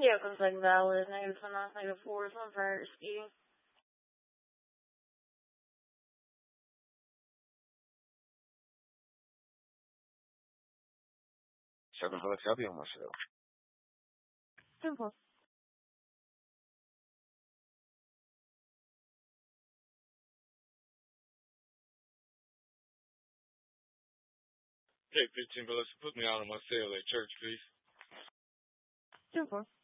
Yeah, it looks like valid. -1, -4 is one prior to speeding. Seven bucks, I'll be on myself. Simple. Okay, $15. Put me out on my sale at church, please. Simple.